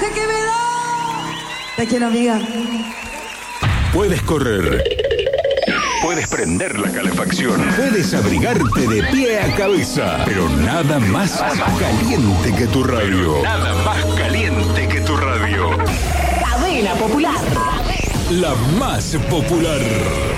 mensaje que me da. Te quiero, amiga. Puedes correr. Puedes prender la calefacción. Puedes abrigarte de pie a cabeza. Pero nada más caliente que tu radio. Nada más caliente que tu radio. Cadena Popular. La más popular.